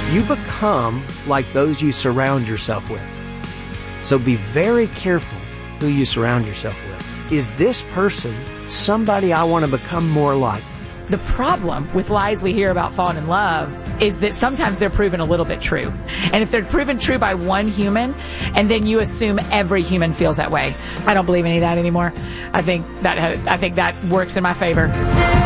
You become like those you surround yourself with. So be very careful who you surround yourself with. Is this person somebody I want to become more like? The problem with lies we hear about falling in love is that sometimes they're proven a little bit true. And if they're proven true by one human, and then you assume every human feels that way, I don't believe any of that anymore. I think that works in my favor.